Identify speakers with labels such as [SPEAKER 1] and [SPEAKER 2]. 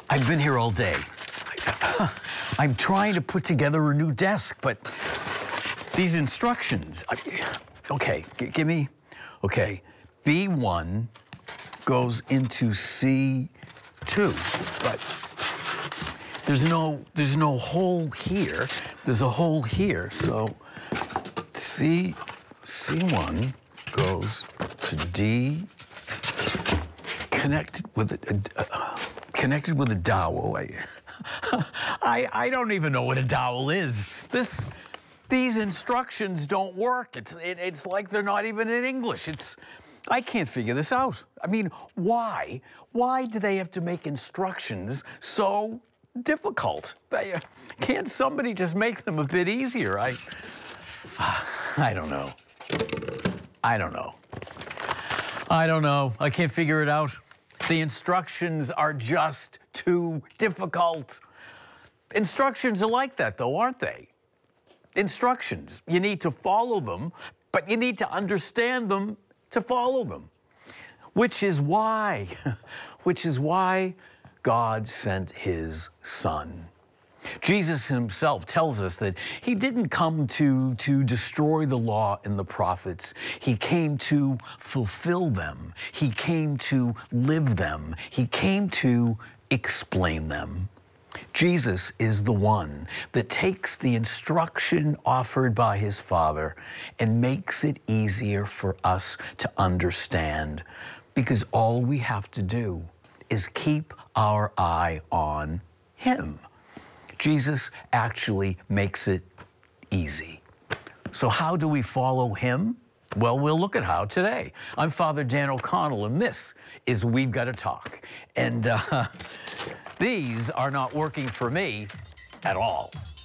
[SPEAKER 1] I've been here all day. I'm trying to put together a new desk, but these instructions. Okay, give me. Okay, B1 goes into C2, but there's no hole here. There's a hole here, so C1 goes to D, connected with a dowel. I don't even know what a dowel is. These instructions don't work. It's like they're not even in English. I can't figure this out. I mean, why? Why do they have to make instructions so difficult? Can't somebody just make them a bit easier? I don't know. I don't know. I don't know. I can't figure it out. The instructions are just too difficult. Instructions are like that, though, aren't they? Instructions. You need to follow them, but you need to understand them to follow them. Which is why God sent his Son. Jesus himself tells us that he didn't come to destroy the law and the prophets. He came to fulfill them. He came to live them. He came to explain them. Jesus is the one that takes the instruction offered by his Father and makes it easier for us to understand, because all we have to do is keep our eye on him. Jesus actually makes it easy. So how do we follow him? Well, we'll look at how today. I'm Father Dan O'Connell, and this is We've Got to Talk. And these are not working for me at all.